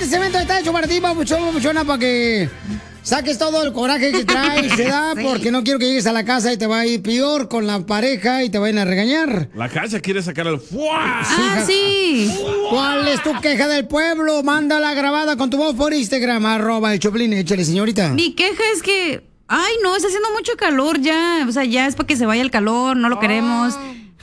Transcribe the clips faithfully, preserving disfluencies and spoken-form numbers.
Este cemento está hecho para ti, papuchón, papuchona, para que saques todo el coraje que traes, se da, sí. Porque no quiero que llegues a la casa y te va a ir peor con la pareja y te vayan a regañar. La Cacha quiere sacar el ¡fua! Ah, sí. ¿Cuál es tu queja del pueblo? Mándala grabada con tu voz por Instagram, arroba el Choplin. Échale, señorita. Mi queja es que, ay, no, está haciendo mucho calor ya. O sea, ya es para que se vaya el calor, no lo queremos.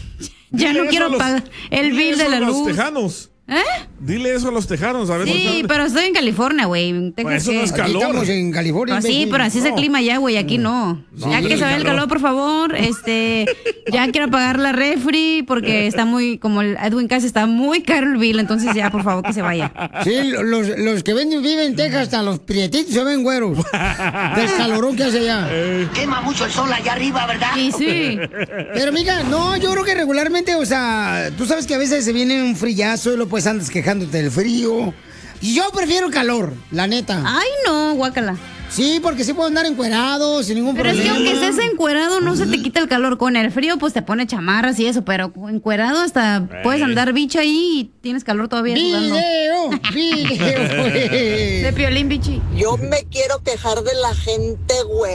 Ya no quiero pagar el bill de la luz. Los tejanos. ¿Eh? Dile eso a los tejanos, a ver. Sí, pero estoy en California, güey. Pues eso no es calor. Aquí estamos en California. Pues sí, pero así no. Es el clima ya, güey. Aquí no. no ya que se vaya el calor, por favor. Este, ya quiero pagar la refri porque está muy, como el Edwin Cass, está muy caro el bill. Entonces ya, por favor, que se vaya. Sí, los, los que ven, viven en Texas, hasta los prietitos se ven güeros. Del calorón que hace allá. Quema mucho el sol allá arriba, ¿verdad? Sí, sí. Pero, mija, no, yo creo que regularmente, o sea, tú sabes que a veces se viene un frillazo y lo pues andas quejándote del frío. Y yo prefiero el calor, la neta. Ay, no, guácala. Sí, porque sí puedo andar encuerado sin ningún pero problema. Pero es que aunque estés encuerado no se te quita el calor. Con el frío pues te pone chamarras y eso, pero encuerado hasta eh. puedes andar bicho ahí y tienes calor todavía. Video, video. De Piolín, bichi. Yo me quiero quejar de la gente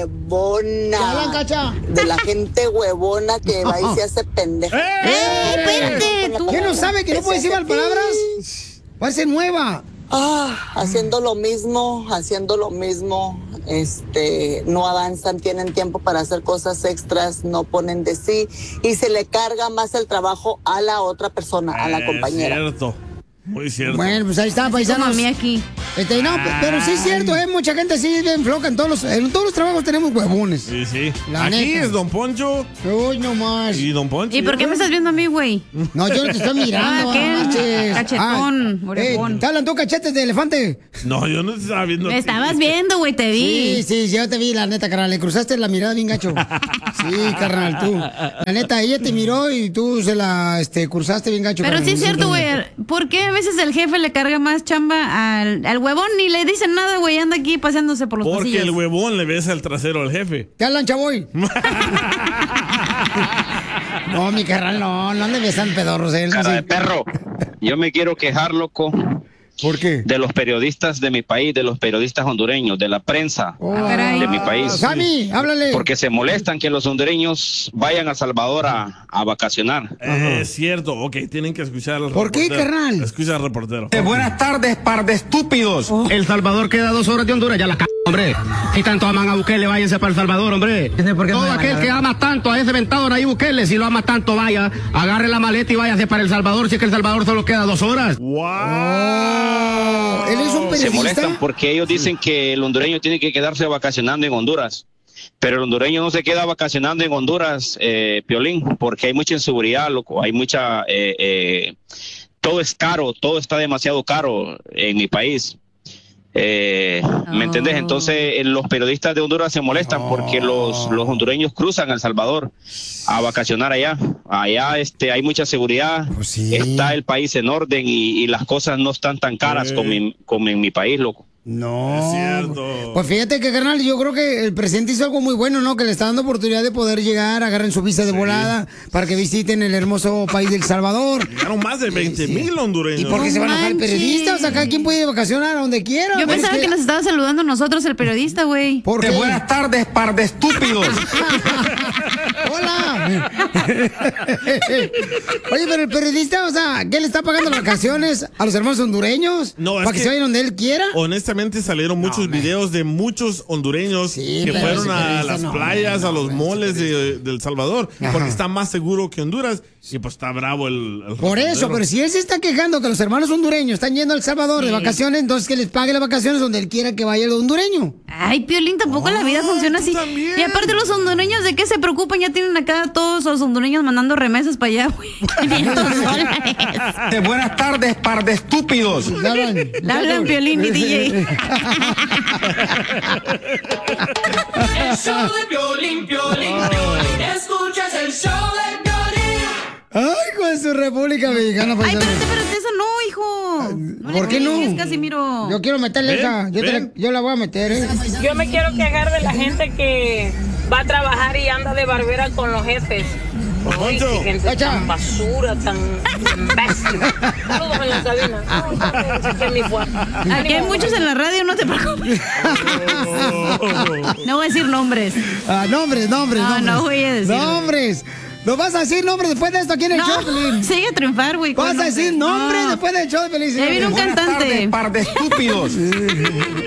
huevona. Cacha? De la gente huevona que va y se hace pendeja. ¡Eh! ¡Eh! ¡Espérate! ¿Qué no sabe que no puede decir mal palabras? Parece nueva. Ah, haciendo lo mismo, haciendo lo mismo, este, no avanzan, tienen tiempo para hacer cosas extras, no ponen de sí y se le carga más el trabajo a la otra persona, a la compañera. Es cierto. Muy cierto. Bueno, pues ahí está, paisanos. A mí aquí. Este, no, pero sí es cierto, ¿eh? Mucha gente sí bien floja. En todos los, en todos los trabajos tenemos huevones. Sí, sí. La aquí neta. es Don Poncho. Uy, no más. Y Don Poncho. ¿Y por qué me estás viendo a mí, güey? No, yo no te estoy mirando. Ah, ¿qué? No Cachetón, ah, orejón. Eh, ¿te hablan tú cachetes de elefante? No, yo no te estaba viendo. Me estabas viendo, güey, te vi. Sí, sí, yo te vi, la neta, carnal. Le cruzaste la mirada bien gacho. Sí, carnal, tú. La neta, ella te miró y tú se la este, cruzaste bien gacho. Pero carnal. sí es cierto, güey. ¿Por qué a veces el jefe le carga más chamba al, al huevón? Ni le dicen nada, güey. Anda aquí paseándose por los Porque pasillos. el huevón le besa el trasero al jefe. ¿Te hablan, chavoy? No, mi carnal, no. No ande besando pedorros. Eh, no Cara sé. de perro. Yo me quiero quejar, loco. ¿Por qué? De los periodistas de mi país, de los periodistas hondureños, de la prensa Oh. de mi país. Sammy, háblale. Porque se molestan que los hondureños vayan a El Salvador a, a vacacionar. Eh, es cierto, ok, tienen que escuchar al ¿Por qué, reportero. carnal? Escucha al reportero. Eh, buenas tardes, par de estúpidos. Oh. El Salvador queda dos horas de Honduras, ya la c***, hombre. Si tanto aman a Bukele, váyanse para El Salvador, hombre. Todo aquel que ama tanto a ese ventado Nayib Bukele, si lo ama tanto, vaya, agarre la maleta y váyase para El Salvador, si es que El Salvador solo queda dos horas. ¡Wow! Oh. ¿Él es un periodista? Se molestan porque ellos dicen que el hondureño tiene que quedarse vacacionando en Honduras. Pero el hondureño no se queda vacacionando en Honduras, eh, Piolín, porque hay mucha inseguridad, loco, hay mucha... Eh, eh, todo es caro, todo está demasiado caro en mi país. Eh, ¿Me oh. entendés? Entonces eh, los periodistas de Honduras se molestan oh. porque los, los hondureños cruzan a El Salvador a vacacionar allá. Allá este, hay mucha seguridad, pues sí. Está el país en orden y, y las cosas no están tan caras eh. como, en, como en mi país, loco. No. Es cierto. Pues fíjate que, carnal, yo creo que el presidente hizo algo muy bueno, ¿no? Que le está dando oportunidad de poder llegar, agarren su visa de sí. volada para que visiten el hermoso país del Salvador. Llegaron más de veinte mil sí, sí. hondureños. ¿Y por qué no se van a dejar periodistas? O sea, cada quien puede vacacionar a donde quiera. Yo pensaba que... que nos estaba saludando nosotros el periodista, güey. ¿Por qué? Buenas tardes, par de estúpidos. Hola. Oye, pero el periodista, o sea, ¿qué le está pagando las vacaciones a los hermanos hondureños? No, ¿Para que, que se vayan donde él quiera? Honestamente salieron muchos no, videos de muchos hondureños sí, que fueron a las no, playas, no, no, a los moles de, de El Salvador, ajá. porque está más seguro que Honduras y pues está bravo el... el Por eso, pero si él se está quejando que los hermanos hondureños están yendo a El Salvador sí. de vacaciones, entonces que les pague las vacaciones donde él quiera que vaya el hondureño. Ay, Piolín, tampoco oh, la vida funciona así. También. Y aparte los hondureños, ¿de qué se preocupan? Ya tienen acá todos los hondureños mandando remesas para allá, güey. De buenas tardes, par de estúpidos. Le hablan, Le hablan Piolín y D J. El show de Piolín, Piolín, Piolín. Escuchas el show de Piolín. Ay, con su República Mexicana. Ay, espérate, espérate, eso no, hijo. No ¿Por qué no? Casimiro. Yo quiero meterle esa. Yo, la, yo la voy a meter, ¿eh? Yo me quiero quejar de la gente que va a trabajar y anda de barbera con los jefes. Ay, qué gente tan basura, tan imbécil. Saludos en la cabina. Aquí en mi fue. Aquí hay muchos en la radio, no te preocupes. No voy a decir nombres. Ah, nombres, nombres, no, nombres. No, voy a decir. Nombres. ¿No vas a decir nombres después de esto aquí en el no, show, Pelín? Sigue a triunfar, güey. ¿Vas a decir nombres no. después del show de Pelín? Ya viene un cantante. Tardes, par de estúpidos.